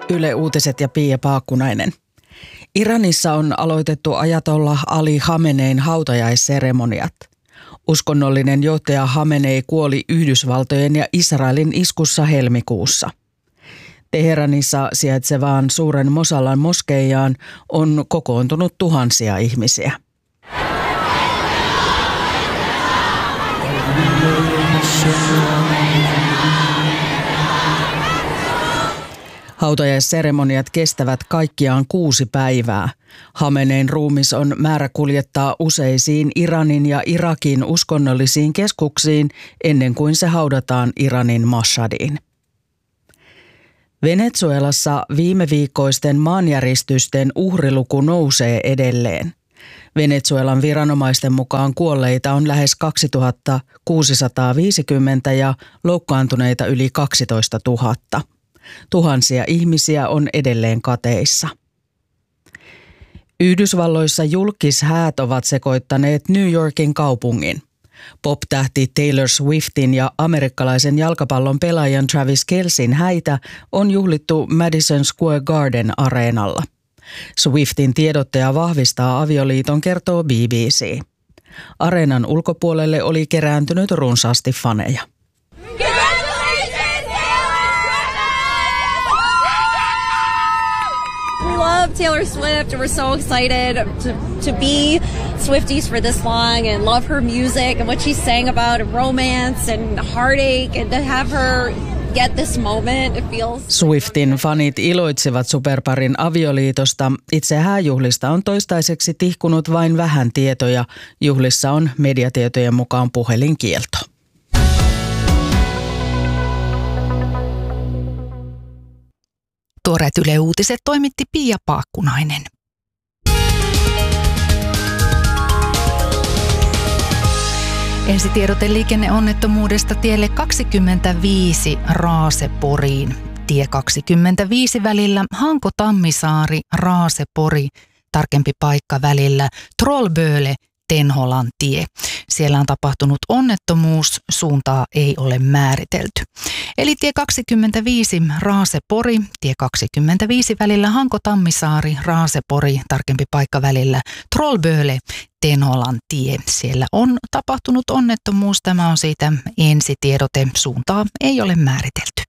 Yle Uutiset ja Pia Paakkunainen. Iranissa on aloitettu Ajatollah Ali Khamenein hautajaisseremoniat. Uskonnollinen johtaja Khamenei kuoli Yhdysvaltojen ja Israelin iskussa helmikuussa. Teheranissa sijaitsevaan suuren Mosallan moskeijaan on kokoontunut tuhansia ihmisiä. Hautajaisseremoniat kestävät kaikkiaan 6 päivää. Khamenein ruumis on määrä kuljettaa useisiin Iranin ja Irakin uskonnollisiin keskuksiin ennen kuin se haudataan Iranin Mashhadiin. Venezuelassa viime viikkoisten maanjäristysten uhriluku nousee edelleen. Venezuelan viranomaisten mukaan kuolleita on lähes 2650 ja loukkaantuneita yli 12 000. Tuhansia ihmisiä on edelleen kateissa. Yhdysvalloissa julkishäät ovat sekoittaneet New Yorkin kaupungin. Pop-tähti Taylor Swiftin ja amerikkalaisen jalkapallon pelaajan Travis Kelcein häitä on juhlittu Madison Square Garden -areenalla. Swiftin tiedottaja vahvistaa avioliiton, kertoo BBC. Areenan ulkopuolelle oli kerääntynyt runsaasti faneja. Love Taylor Swift. We're so excited to be Swifties for this long and love her music and what she sang about and romance and heartache, and to have her get this moment, it feels... Swiftin fanit iloitsevat superparin avioliitosta. Itse hääjuhlista on toistaiseksi tihkunut vain vähän tietoja. Juhlissa on mediatietojen mukaan puhelinkielto. Tuoreet Yle Uutiset toimitti Pia Paakkunainen. Ensitiedote liikenneonnettomuudesta tielle 25 Raaseporiin. Tie 25 välillä Hanko-Tammisaari, Raasepori, tarkempi paikka välillä Trollböle, Tenholan tie. Siellä on tapahtunut onnettomuus, suuntaa ei ole määritelty. Eli tie 25 Raasepori, tie 25 välillä Hanko-Tammisaari, Raasepori, tarkempi paikka välillä Trollböle, Tenholan tie. Siellä on tapahtunut onnettomuus, tämä on siitä ensitiedote, suuntaa ei ole määritelty.